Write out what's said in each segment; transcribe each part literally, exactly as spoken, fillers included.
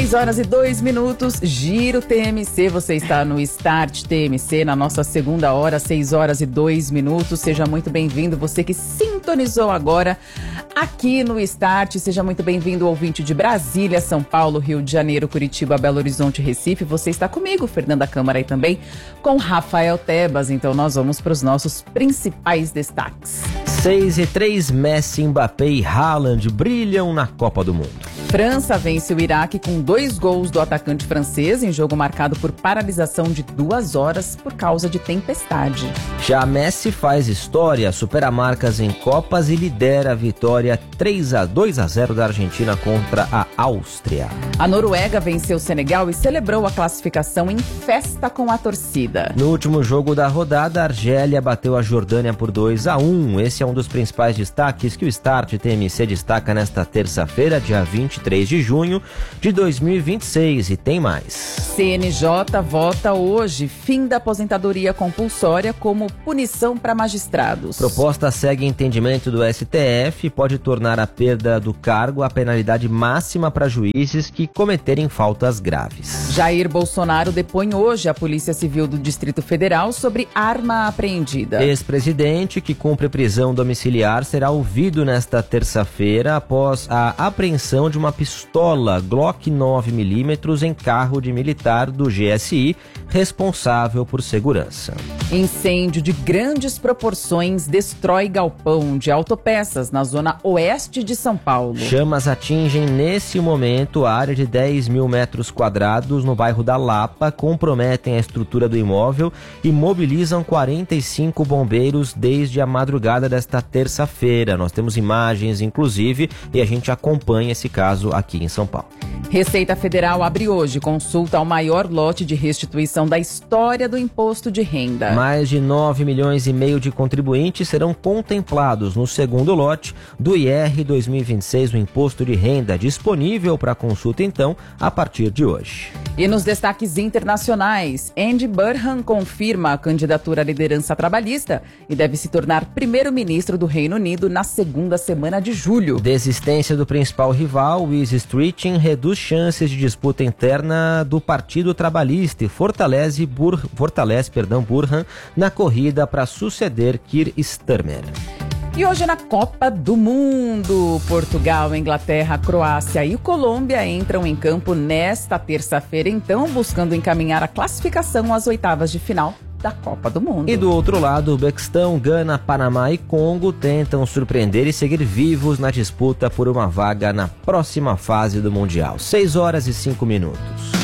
seis horas e dois minutos, Giro T M C, você está no Start T M C, na nossa segunda hora, seis horas e dois minutos, seja muito bem-vindo, você que sintonizou agora aqui no Start, seja muito bem-vindo, ouvinte de Brasília, São Paulo, Rio de Janeiro, Curitiba, Belo Horizonte, Recife, você está comigo, Fernanda Câmara, e também com Rafael Tebas, então nós vamos para os nossos principais destaques. seis e três, Messi, Mbappé e Haaland brilham na Copa do Mundo. França vence o Iraque com dois gols do atacante francês em jogo marcado por paralisação de duas horas por causa de tempestade. Já Messi faz história, supera marcas em Copas e lidera a vitória três a dois a zero da Argentina contra a Áustria. A Noruega venceu o Senegal e celebrou a classificação em festa com a torcida. No último jogo da rodada, a Argélia bateu a Jordânia por dois a um. Esse é um dos principais destaques que o Start T M C destaca nesta terça-feira, dia vinte e três de junho de dois mil e vinte e seis, e tem mais. C N J vota hoje fim da aposentadoria compulsória como punição para magistrados. Proposta segue entendimento do S T F e pode tornar a perda do cargo a penalidade máxima para juízes que cometerem faltas graves. Jair Bolsonaro depõe hoje a Polícia Civil do Distrito Federal sobre arma apreendida. Ex-presidente que cumpre prisão domiciliar será ouvido nesta terça-feira após a apreensão de uma pistola Glock nove milímetros em carro de militar do G S I, responsável por segurança. Incêndio de grandes proporções destrói galpão de autopeças na zona oeste de São Paulo. Chamas atingem nesse momento a área de dez mil metros quadrados no bairro da Lapa, comprometem a estrutura do imóvel e mobilizam quarenta e cinco bombeiros desde a madrugada desta terça-feira. Nós temos imagens, inclusive, e a gente acompanha esse caso aqui em São Paulo. Receita Federal abre hoje consulta ao maior lote de restituição da história do imposto de renda. Mais de nove milhões e meio de contribuintes serão contemplados no segundo lote do I R dois mil e vinte e seis, o imposto de renda, disponível para consulta então a partir de hoje. E nos destaques internacionais, Andy Burnham confirma a candidatura à liderança trabalhista e deve se tornar primeiro-ministro do Reino Unido na segunda semana de julho. Desistência do principal rival, Liz Streeting, reduz chances de disputa interna do Partido Trabalhista e fortalece, Bur... fortalece perdão, Burnham na corrida para suceder Keir Starmer. E hoje na Copa do Mundo, Portugal, Inglaterra, Croácia e Colômbia entram em campo nesta terça-feira, então buscando encaminhar a classificação às oitavas de final da Copa do Mundo. E do outro lado, Uzbequistão, Gana, Panamá e Congo tentam surpreender e seguir vivos na disputa por uma vaga na próxima fase do Mundial. seis horas e cinco minutos.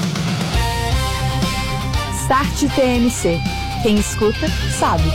Start T M C. Quem escuta, sabe.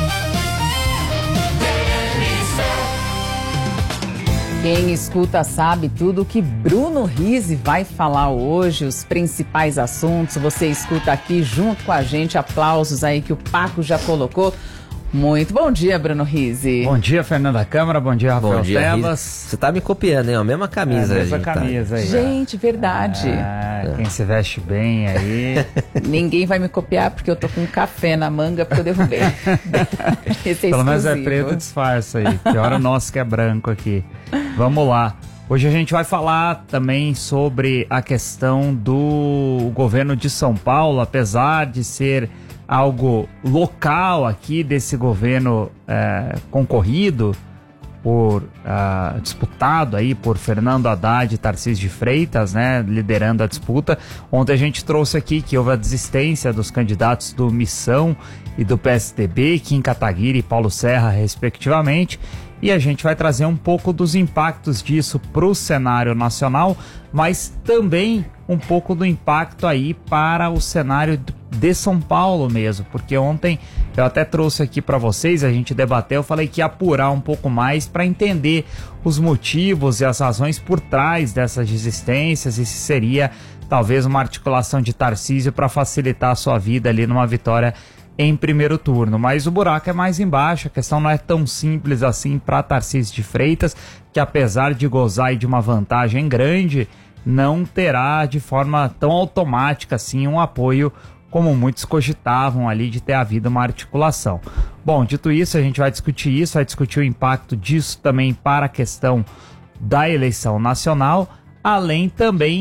Quem escuta sabe tudo que Bruno Rizzi vai falar hoje, os principais assuntos. Você escuta aqui junto com a gente, aplausos aí que o Paco já colocou. Muito bom dia, Bruno Rizzi. Bom dia, Fernanda Câmara. Bom dia, Rafael Bom dia, Tebas. Você tá me copiando, hein? A mesma camisa. É, a mesma gente, camisa tá. aí. Gente, verdade. É, quem se veste bem aí. Ninguém vai me copiar porque eu tô com um café na manga porque eu derrubei. Esse é Pelo menos é exclusivo. preto, disfarça aí. Pior o nosso que é branco aqui. Vamos lá. Hoje a gente vai falar também sobre a questão do governo de São Paulo, apesar de ser algo local aqui desse governo é, concorrido por uh, disputado aí por Fernando Haddad e Tarcísio de Freitas, né, liderando a disputa. Ontem a gente trouxe aqui que houve a desistência dos candidatos do Missão e do P S D B, Kim Kataguiri e Paulo Serra, respectivamente. E a gente vai trazer um pouco dos impactos disso para o cenário nacional, mas também um pouco do impacto aí para o cenário de São Paulo mesmo, porque ontem eu até trouxe aqui para vocês, a gente debateu, eu falei que ia apurar um pouco mais para entender os motivos e as razões por trás dessas desistências e se seria talvez uma articulação de Tarcísio para facilitar a sua vida ali numa vitória em primeiro turno, mas o buraco é mais embaixo, a questão não é tão simples assim para Tarcísio de Freitas, que apesar de gozar de uma vantagem grande, não terá de forma tão automática assim um apoio como muitos cogitavam ali de ter havido uma articulação. Bom, dito isso, a gente vai discutir isso, vai discutir o impacto disso também para a questão da eleição nacional, além também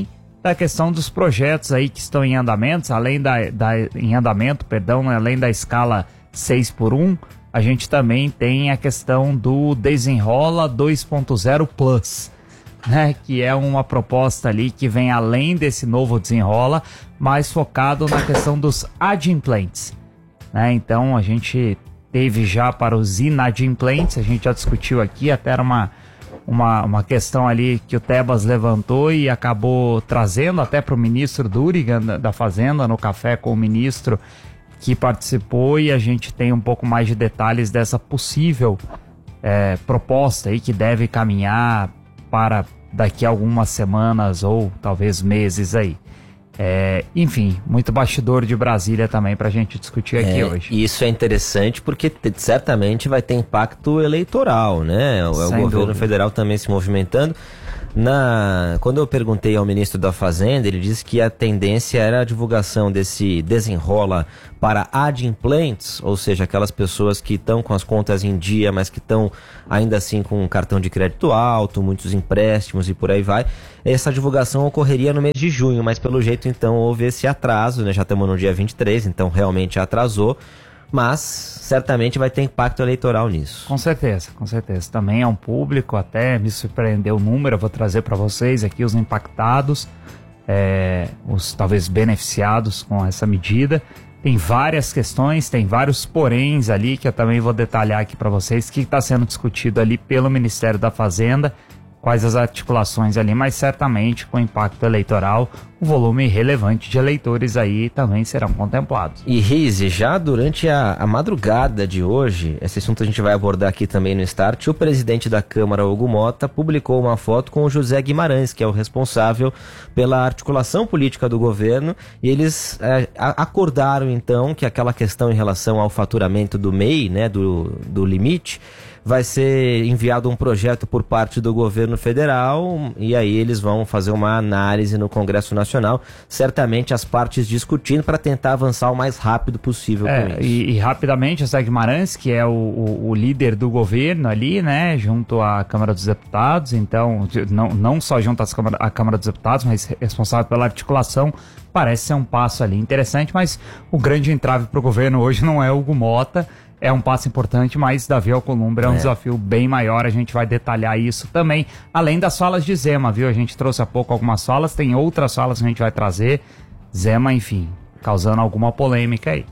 da questão dos projetos aí que estão em andamento, além da, da em andamento, perdão, além da escala seis por um, a gente também tem a questão do Desenrola dois ponto zero Plus, né, que é uma proposta ali que vem além desse novo Desenrola, mais focado na questão dos adimplentes, né? Então a gente teve já para os inadimplentes, a gente já discutiu aqui, até era uma, uma, uma questão ali que o Tebas levantou e acabou trazendo até para o ministro Durigan da Fazenda, no café com o ministro que participou, e a gente tem um pouco mais de detalhes dessa possível é, proposta aí que deve caminhar para daqui a algumas semanas ou talvez meses aí. É, enfim, muito bastidor de Brasília também pra gente discutir aqui é, hoje. E isso é interessante porque t- certamente vai ter impacto eleitoral, né? O, o governo dúvida. federal também se movimentando. Na, quando eu perguntei ao ministro da Fazenda, ele disse que a tendência era a divulgação desse desenrola para adimplentes, ou seja, aquelas pessoas que estão com as contas em dia, mas que estão ainda assim com um cartão de crédito alto, muitos empréstimos e por aí vai. Essa divulgação ocorreria no mês de junho, mas pelo jeito então houve esse atraso, né? Já estamos no dia vinte e três, então realmente atrasou. Mas certamente vai ter impacto eleitoral nisso. Com certeza, com certeza. Também é um público, até me surpreendeu o número, eu vou trazer para vocês aqui os impactados, é, os talvez beneficiados com essa medida. Tem várias questões, tem vários poréns ali que eu também vou detalhar aqui para vocês, que está sendo discutido ali pelo Ministério da Fazenda, quais as articulações ali, mas certamente com impacto eleitoral, o volume relevante de eleitores aí também serão contemplados. E Rize, já durante a, a madrugada de hoje, esse assunto a gente vai abordar aqui também no Start, o presidente da Câmara, Hugo Mota, publicou uma foto com o José Guimarães, que é o responsável pela articulação política do governo, e eles é, acordaram então que aquela questão em relação ao faturamento do M E I, né, do, do limite, vai ser enviado um projeto por parte do governo federal e aí eles vão fazer uma análise no Congresso Nacional, certamente as partes discutindo para tentar avançar o mais rápido possível é, com isso. E, e rapidamente, o José Guimarães, que é o, o, o líder do governo ali, né, junto à Câmara dos Deputados, então, não, não só junto às Câmara, à Câmara dos Deputados, mas responsável pela articulação, parece ser um passo ali interessante, mas o grande entrave para o governo hoje não é o Hugo Mota. É um passo importante, mas Davi Alcolumbre é um é. desafio bem maior, a gente vai detalhar isso também, além das falas de Zema, viu? A gente trouxe há pouco algumas falas, tem outras falas que a gente vai trazer. Zema, enfim, causando alguma polêmica aí.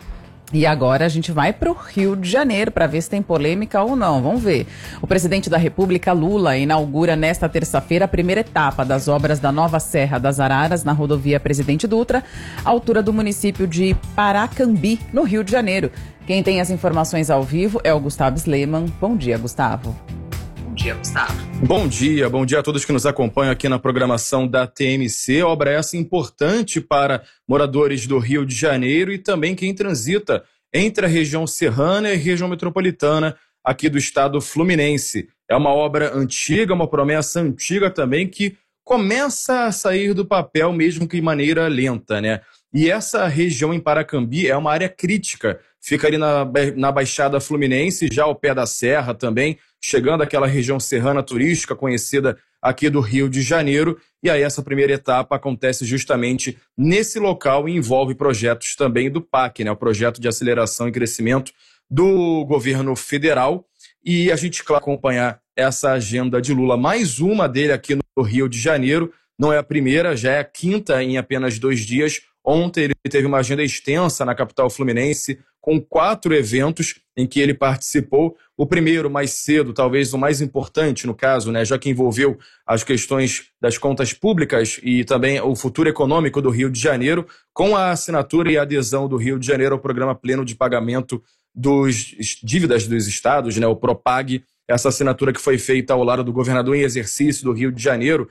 E agora a gente vai para o Rio de Janeiro para ver se tem polêmica ou não. Vamos ver. O presidente da República, Lula, inaugura nesta terça-feira a primeira etapa das obras da nova Serra das Araras na rodovia Presidente Dutra, altura do município de Paracambi, no Rio de Janeiro. Quem tem as informações ao vivo é o Gustavo Sleman. Bom dia, Gustavo. Bom dia, Gustavo. Bom dia, bom dia a todos que nos acompanham aqui na programação da T M C. Obra essa importante para moradores do Rio de Janeiro e também quem transita entre a região serrana e a região metropolitana aqui do estado fluminense. É uma obra antiga, uma promessa antiga também que começa a sair do papel mesmo que de maneira lenta, né? E essa região em Paracambi é uma área crítica, fica ali na, na Baixada Fluminense, já ao pé da Serra também, chegando àquela região serrana turística conhecida aqui do Rio de Janeiro. E aí essa primeira etapa acontece justamente nesse local e envolve projetos também do P A C, né, o Projeto de Aceleração e Crescimento do Governo Federal. E a gente vai acompanhar essa agenda de Lula, mais uma dele aqui no Rio de Janeiro. Não é a primeira, já é a quinta em apenas dois dias. Ontem ele teve uma agenda extensa na capital fluminense, com quatro eventos em que ele participou. O primeiro, mais cedo, talvez o mais importante no caso, né, já que envolveu as questões das contas públicas e também o futuro econômico do Rio de Janeiro, com a assinatura e adesão do Rio de Janeiro ao Programa Pleno de Pagamento dos dívidas dos estados, né, o PROPAG. Essa assinatura que foi feita ao lado do governador em exercício do Rio de Janeiro,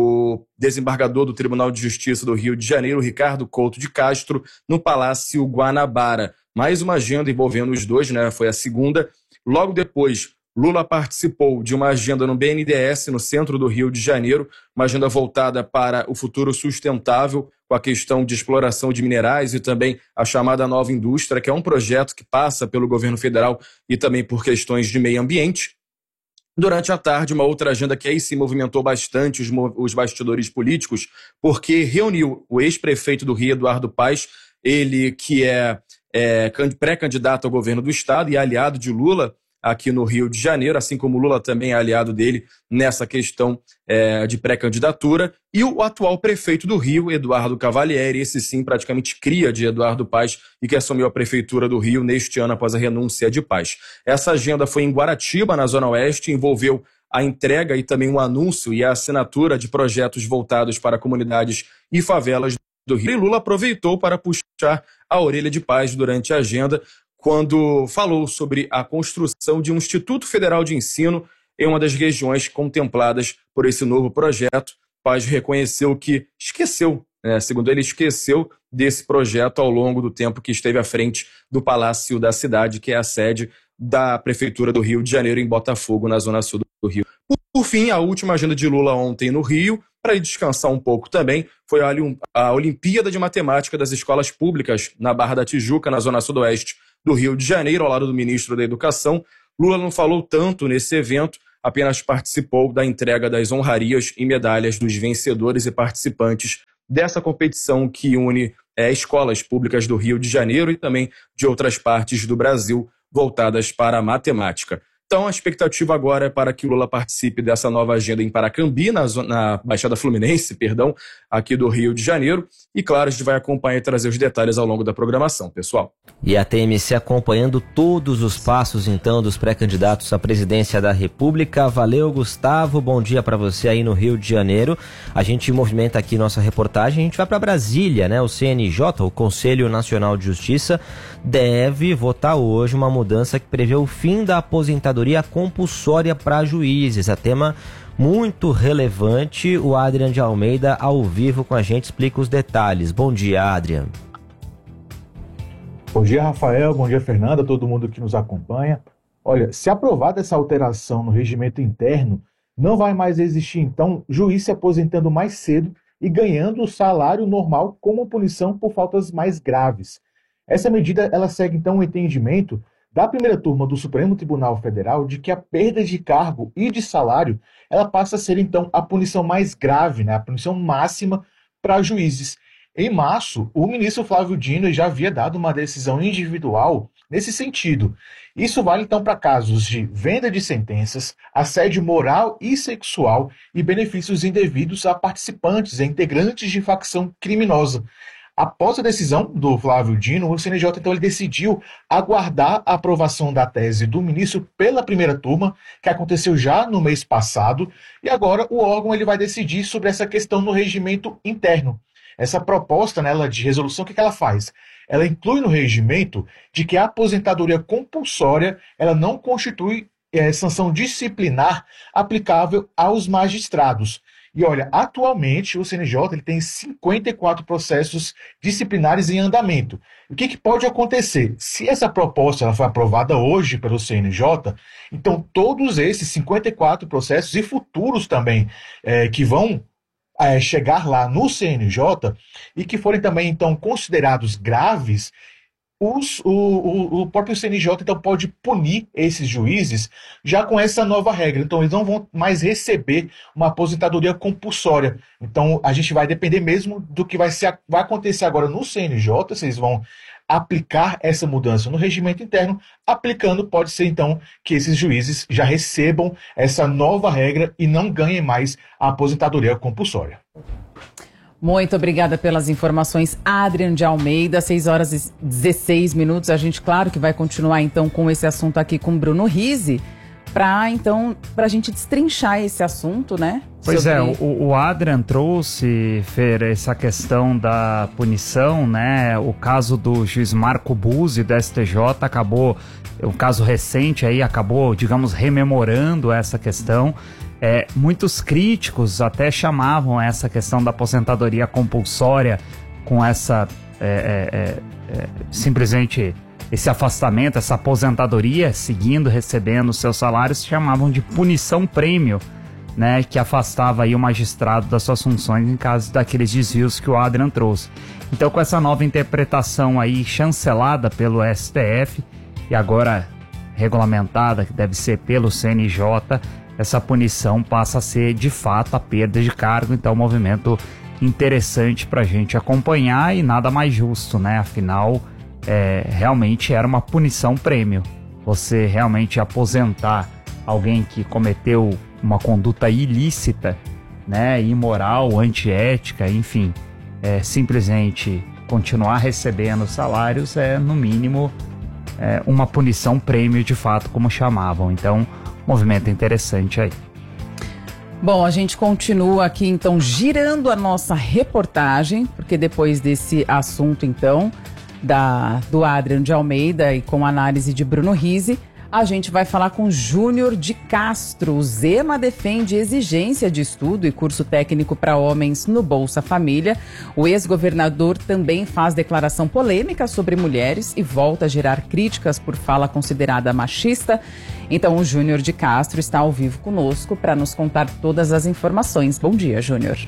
o desembargador do Tribunal de Justiça do Rio de Janeiro, Ricardo Couto de Castro, no Palácio Guanabara. Mais uma agenda envolvendo os dois, né? Foi a segunda. Logo depois, Lula participou de uma agenda no B N D E S, no centro do Rio de Janeiro, uma agenda voltada para o futuro sustentável, com a questão de exploração de minerais e também a chamada Nova Indústria, que é um projeto que passa pelo governo federal e também por questões de meio ambiente. Durante a tarde, uma outra agenda que aí se movimentou bastante os, os bastidores políticos, porque reuniu o ex-prefeito do Rio, Eduardo Paes, ele que é, é pré-candidato ao governo do estado e aliado de Lula aqui no Rio de Janeiro, assim como Lula também é aliado dele nessa questão é, de pré-candidatura, e o atual prefeito do Rio, Eduardo Cavalieri, esse sim praticamente cria de Eduardo Paes e que assumiu a prefeitura do Rio neste ano após a renúncia de Paes. Essa agenda foi em Guaratiba, na Zona Oeste, envolveu a entrega e também um anúncio e a assinatura de projetos voltados para comunidades e favelas do Rio. E Lula aproveitou para puxar a orelha de Paes durante a agenda, quando falou sobre a construção de um Instituto Federal de Ensino em uma das regiões contempladas por esse novo projeto. Paes reconheceu que esqueceu, né, segundo ele, esqueceu desse projeto ao longo do tempo que esteve à frente do Palácio da Cidade, que é a sede da Prefeitura do Rio de Janeiro, em Botafogo, na zona sul do Rio. Por fim, a última agenda de Lula ontem no Rio, para ir descansar um pouco também, foi a Olimpíada de Matemática das Escolas Públicas na Barra da Tijuca, na zona sudoeste do Rio de Janeiro, ao lado do ministro da Educação. Lula não falou tanto nesse evento, apenas participou da entrega das honrarias e medalhas dos vencedores e participantes dessa competição que une é, escolas públicas do Rio de Janeiro e também de outras partes do Brasil voltadas para a matemática. Então, a expectativa agora é para que Lula participe dessa nova agenda em Paracambi, na, na Baixada Fluminense, perdão, aqui do Rio de Janeiro. E, claro, a gente vai acompanhar e trazer os detalhes ao longo da programação, pessoal. E a T M C acompanhando todos os passos, então, dos pré-candidatos à presidência da República. Valeu, Gustavo. Bom dia para você aí no Rio de Janeiro. A gente movimenta aqui nossa reportagem. A gente vai para Brasília, né? O C N J, o Conselho Nacional de Justiça, deve votar hoje uma mudança que prevê o fim da aposentadoria compulsória para juízes. É tema muito relevante. O Adrian de Almeida, ao vivo com a gente, explica os detalhes. Bom dia, Adrian. Bom dia, Rafael. Bom dia, Fernanda, todo mundo que nos acompanha. Olha, se aprovada essa alteração no regimento interno, não vai mais existir, então, juiz se aposentando mais cedo e ganhando o salário normal como punição por faltas mais graves. Essa medida, ela segue, então, o entendimento da primeira turma do Supremo Tribunal Federal de que a perda de cargo e de salário, ela passa a ser, então, a punição mais grave, né? A punição máxima para juízes. Em março, o ministro Flávio Dino já havia dado uma decisão individual nesse sentido. Isso vale, então, para casos de venda de sentenças, assédio moral e sexual e benefícios indevidos a participantes e integrantes de facção criminosa. Após a decisão do Flávio Dino, o C N J então ele decidiu aguardar a aprovação da tese do ministro pela primeira turma, que aconteceu já no mês passado, e agora o órgão ele vai decidir sobre essa questão no regimento interno. Essa proposta, né, ela, de resolução, o que, que ela faz? Ela inclui no regimento de que a aposentadoria compulsória ela não constitui é, sanção disciplinar aplicável aos magistrados. E olha, atualmente o C N J ele tem cinquenta e quatro processos disciplinares em andamento. O que, que pode acontecer? Se essa proposta ela foi aprovada hoje pelo C N J, então todos esses cinquenta e quatro processos e futuros também é, que vão é, chegar lá no C N J e que forem também então considerados graves, Os, o, o, o próprio C N J então pode punir esses juízes já com essa nova regra. Então eles não vão mais receber uma aposentadoria compulsória. Então a gente vai depender mesmo do que vai, ser, vai acontecer agora no C N J, se eles vão aplicar essa mudança no regimento interno. Aplicando, pode ser então que esses juízes já recebam essa nova regra e não ganhem mais a aposentadoria compulsória. Muito obrigada pelas informações, Adrian de Almeida, seis horas e dezesseis minutos. A gente, claro, que vai continuar então com esse assunto aqui com Bruno Rizzi, para então, para a gente destrinchar esse assunto, né? Pois sobre... é, o, o Adrian trouxe, Fer, essa questão da punição, né? O caso do juiz Marco Buzzi, do S T J, acabou, um caso recente aí, acabou, digamos, rememorando essa questão. É, muitos críticos até chamavam essa questão da aposentadoria compulsória com essa, é, é, é, simplesmente esse afastamento, essa aposentadoria, seguindo, recebendo seus salários, chamavam de punição prêmio, né, que afastava aí o magistrado das suas funções em caso daqueles desvios que o Adrian trouxe. Então, com essa nova interpretação aí chancelada pelo S T F e agora regulamentada, que deve ser pelo C N J, essa punição passa a ser de fato a perda de cargo. Então, um movimento interessante para a gente acompanhar e nada mais justo, né? Afinal, é, realmente era uma punição prêmio. Você realmente aposentar alguém que cometeu uma conduta ilícita, né, imoral, antiética, enfim, é, simplesmente continuar recebendo salários é, no mínimo, é, uma punição prêmio de fato, como chamavam. Então, movimento interessante aí. Bom, a gente continua aqui então girando a nossa reportagem, porque depois desse assunto então da, do Adriano de Almeida e com análise de Bruno Rizzi, a gente vai falar com Júnior de Castro. O Zema defende exigência de estudo e curso técnico para homens no Bolsa Família. O ex-governador também faz declaração polêmica sobre mulheres e volta a gerar críticas por fala considerada machista. Então o Júnior de Castro está ao vivo conosco para nos contar todas as informações. Bom dia, Júnior.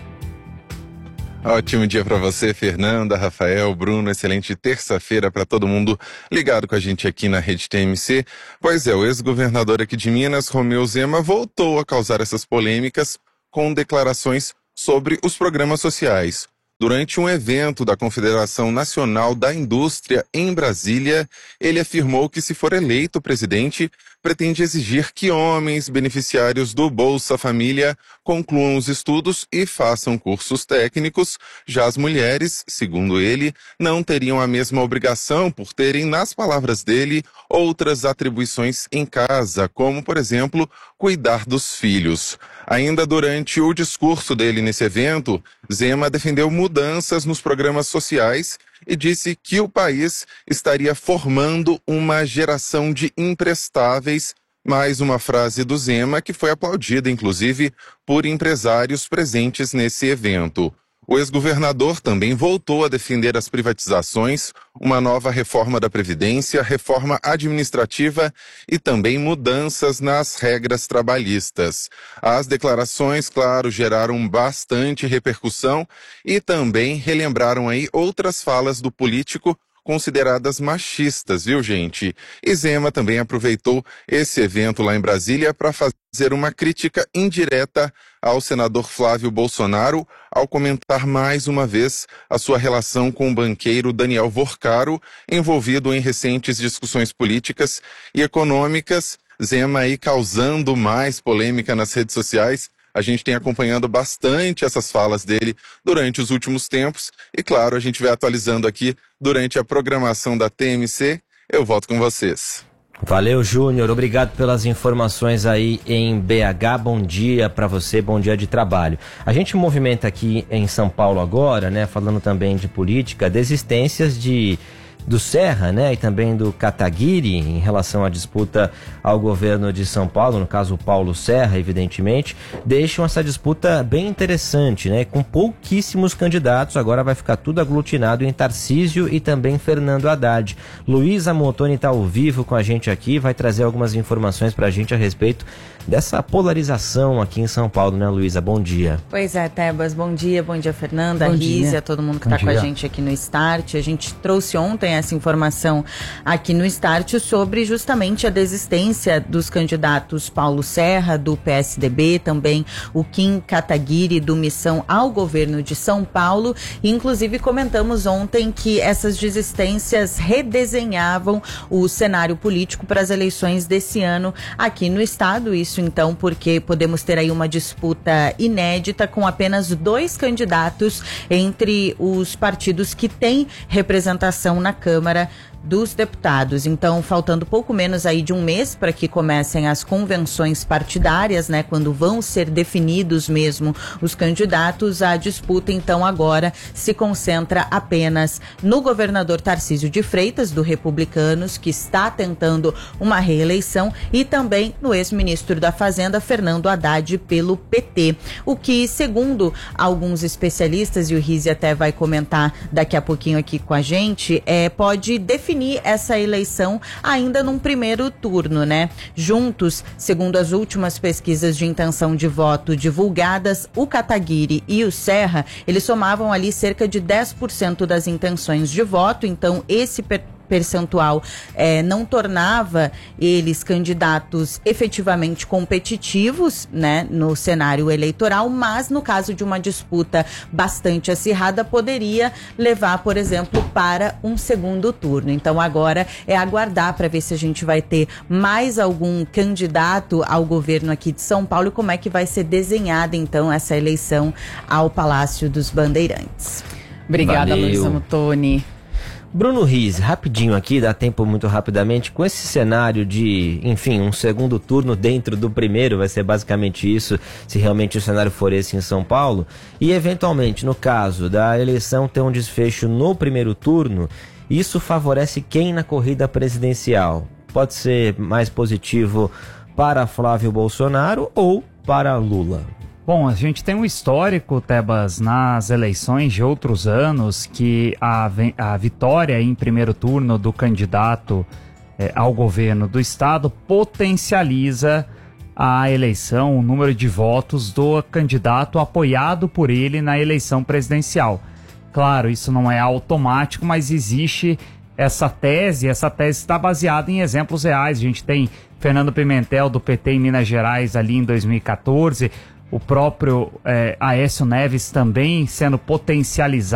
Ótimo dia para você, Fernanda, Rafael, Bruno. Excelente terça-feira para todo mundo ligado com a gente aqui na Rede T M C. Pois é, o ex-governador aqui de Minas, Romeu Zema, voltou a causar essas polêmicas com declarações sobre os programas sociais. Durante um evento da Confederação Nacional da Indústria em Brasília, ele afirmou que, se for eleito presidente, pretende exigir que homens beneficiários do Bolsa Família concluam os estudos e façam cursos técnicos. Já as mulheres, segundo ele, não teriam a mesma obrigação por terem, nas palavras dele, outras atribuições em casa, como, por exemplo, cuidar dos filhos. Ainda durante o discurso dele nesse evento, Zema defendeu mudanças nos programas sociais e disse que o país estaria formando uma geração de imprestáveis. Mais uma frase do Zema que foi aplaudida, inclusive, por empresários presentes nesse evento. O ex-governador também voltou a defender as privatizações, uma nova reforma da Previdência, reforma administrativa e também mudanças nas regras trabalhistas. As declarações, claro, geraram bastante repercussão e também relembraram aí outras falas do político consideradas machistas, viu, gente? E Zema também aproveitou esse evento lá em Brasília para fazer uma crítica indireta ao senador Flávio Bolsonaro, ao comentar mais uma vez a sua relação com o banqueiro Daniel Vorcaro, envolvido em recentes discussões políticas e econômicas. Zema aí causando mais polêmica nas redes sociais. A gente tem acompanhando bastante essas falas dele durante os últimos tempos e, claro, a gente vai atualizando aqui durante a programação da T M C. Eu volto com vocês. Valeu, Júnior. Obrigado pelas informações aí em B H. Bom dia para você, bom dia de trabalho. A gente movimenta aqui em São Paulo agora, né, falando também de política, desistências de... do Serra, né, e também do Kataguiri em relação à disputa ao governo de São Paulo, no caso o Paulo Serra, evidentemente, deixam essa disputa bem interessante, né, com pouquíssimos candidatos. Agora vai ficar tudo aglutinado em Tarcísio e também Fernando Haddad. Luísa Montoni está ao vivo com a gente aqui, vai trazer algumas informações para a gente a respeito dessa polarização aqui em São Paulo, né, Luísa? Bom dia. Pois é, Tebas, bom dia, bom dia, Fernanda, Rizzi, todo mundo que está com a gente aqui no Start. A gente trouxe ontem essa informação aqui no Start sobre justamente a desistência dos candidatos Paulo Serra, do P S D B, também o Kim Kataguiri, do Missão ao Governo de São Paulo. E, inclusive, comentamos ontem que essas desistências redesenhavam o cenário político para as eleições desse ano aqui no estado. Isso, então, porque podemos ter aí uma disputa inédita com apenas dois candidatos entre os partidos que têm representação na Câmara dos Deputados. Então, faltando pouco menos aí de um mês para que comecem as convenções partidárias, né, quando vão ser definidos mesmo os candidatos, a disputa então agora se concentra apenas no governador Tarcísio de Freitas, do Republicanos, que está tentando uma reeleição, e também no ex-ministro da Fazenda, Fernando Haddad, pelo P T. O que, segundo alguns especialistas, e o Rizzi até vai comentar daqui a pouquinho aqui com a gente, é, pode definir essa eleição ainda num primeiro turno, né? Juntos, segundo as últimas pesquisas de intenção de voto divulgadas, o Kataguiri e o Serra, eles somavam ali cerca de dez por cento das intenções de voto. Então, esse per percentual é, não tornava eles candidatos efetivamente competitivos, né, no cenário eleitoral, mas no caso de uma disputa bastante acirrada, poderia levar, por exemplo, para um segundo turno. Então agora é aguardar para ver se a gente vai ter mais algum candidato ao governo aqui de São Paulo e como é que vai ser desenhada então essa eleição ao Palácio dos Bandeirantes. Obrigada, Luísa Muttoni. Bruno Rizzi, rapidinho aqui, dá tempo muito rapidamente, com esse cenário de, enfim, um segundo turno dentro do primeiro, vai ser basicamente isso, se realmente o cenário for esse em São Paulo, e eventualmente, no caso da eleição ter um desfecho no primeiro turno, isso favorece quem na corrida presidencial? Pode ser mais positivo para Flávio Bolsonaro ou para Lula? Bom, a gente tem um histórico, Tebas, nas eleições de outros anos que a, a vitória em primeiro turno do candidato eh, ao governo do estado potencializa a eleição, o número de votos do candidato apoiado por ele na eleição presidencial. Claro, isso não é automático, mas existe essa tese, essa tese está baseada em exemplos reais. A gente tem Fernando Pimentel do P T em Minas Gerais ali em dois mil e quatorze, o próprio eh, Aécio Neves também sendo potencializado